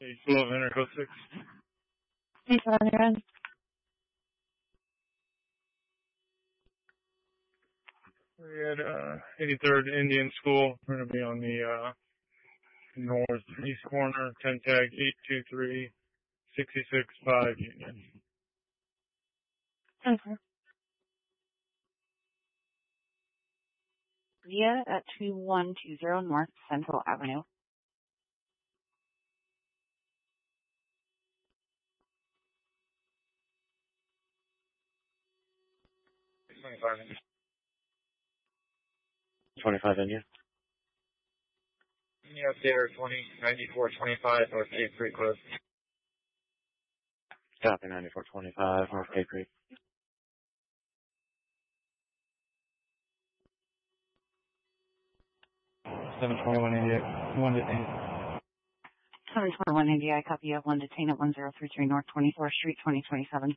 12 Enter Code 6. Please on your end. We're at 83rd Indian School. We're going to be on the northeast corner, 10 tag 823-665 Union. Okay. Via at 2120 North Central Avenue. $25. 25 India. Yeah, Theater 9425 North Cape Creek Road. Copy 9425 North Cape Creek. 721 India. 1 detained. 721 India, I copy you have 1 detained at 1033 North 24th Street, 2027.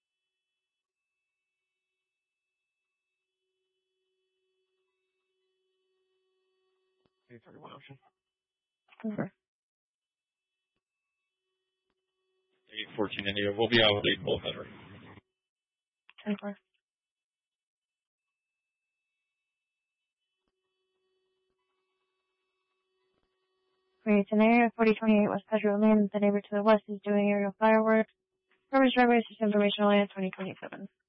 $31 option. Okay. 814 India. We'll be out with 8 both Enter. 10-4. Great. In area 4028 West Pedro Lane, the neighbor to the west is doing aerial fireworks. Coverage driveway system information only at 2027.